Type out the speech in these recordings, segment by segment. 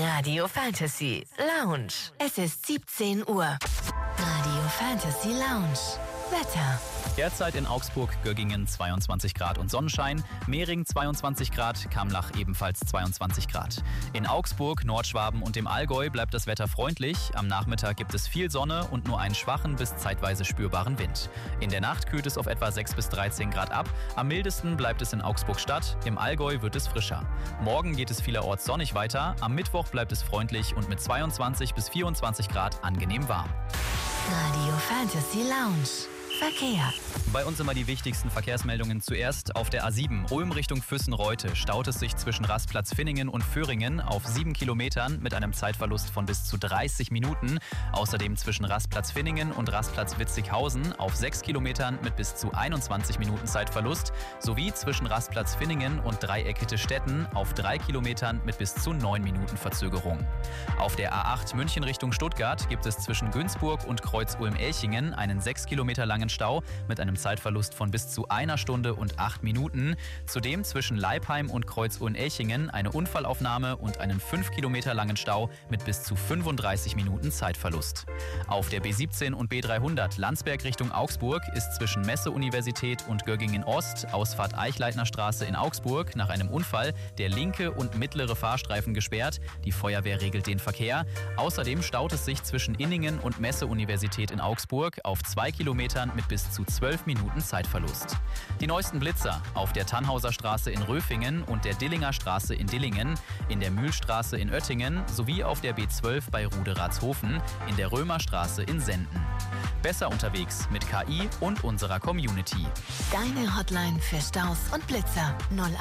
Radio Fantasy Lounge. Es ist 17 Uhr. Radio Fantasy Lounge. Wetter. Derzeit in Augsburg, Göggingen 22 Grad und Sonnenschein, Mehring 22 Grad, Kamlach ebenfalls 22 Grad. In Augsburg, Nordschwaben und dem Allgäu bleibt das Wetter freundlich. Am Nachmittag gibt es viel Sonne und nur einen schwachen bis zeitweise spürbaren Wind. In der Nacht kühlt es auf etwa 6 bis 13 Grad ab. Am mildesten bleibt es in Augsburg-Stadt, im Allgäu wird es frischer. Morgen geht es vielerorts sonnig weiter, am Mittwoch bleibt es freundlich und mit 22 bis 24 Grad angenehm warm. Radio Fantasy Lounge. Verkehr. Bei uns immer die wichtigsten Verkehrsmeldungen zuerst. Auf der A7 Ulm Richtung Füssen-Reute staut es sich zwischen Rastplatz Finningen und Föhringen auf 7 Kilometern mit einem Zeitverlust von bis zu 30 Minuten. Außerdem zwischen Rastplatz Finningen und Rastplatz Witzighausen auf 6 Kilometern mit bis zu 21 Minuten Zeitverlust. Sowie zwischen Rastplatz Finningen und Dreieck Hittestetten auf 3 Kilometern mit bis zu 9 Minuten Verzögerung. Auf der A8 München Richtung Stuttgart gibt es zwischen Günzburg und Kreuz-Ulm-Elchingen einen 6 Kilometer langen Stau mit einem Zeitverlust von bis zu 1 Stunde und 8 Minuten. Zudem zwischen Leipheim und Kreuz-Ulm-Elchingen eine Unfallaufnahme und einen 5 Kilometer langen Stau mit bis zu 35 Minuten Zeitverlust. Auf der B17 und B300 Landsberg Richtung Augsburg ist zwischen Messe-Universität und Göggingen Ost, Ausfahrt Eichleitnerstraße in Augsburg, nach einem Unfall der linke und mittlere Fahrstreifen gesperrt. Die Feuerwehr regelt den Verkehr. Außerdem staut es sich zwischen Inningen und Messe-Universität in Augsburg auf 2 Kilometern mit bis zu 12 Minuten Zeitverlust. Die neuesten Blitzer auf der Tannhauser Straße in Röfingen und der Dillinger Straße in Dillingen, in der Mühlstraße in Oettingen sowie auf der B12 bei Ruderatshofen, in der Römerstraße in Senden. Besser unterwegs mit KI und unserer Community. Deine Hotline für Staus und Blitzer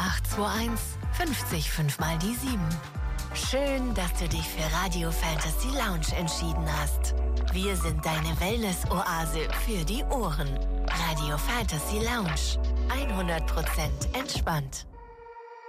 0821 50 5 mal die 7. Schön, dass du dich für Radio Fantasy Lounge entschieden hast. Wir sind deine Wellness-Oase für die Ohren. Radio Fantasy Lounge. 100% entspannt.